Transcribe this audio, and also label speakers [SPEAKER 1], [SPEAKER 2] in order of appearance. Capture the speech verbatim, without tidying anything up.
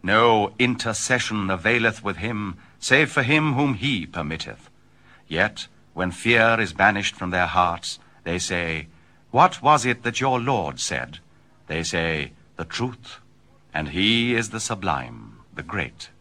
[SPEAKER 1] No intercession availeth with him, save for him whom he permitteth. Yet, when fear is banished from their hearts, they say, What was it that your Lord said? They say, The truth, and he is the sublime, the great.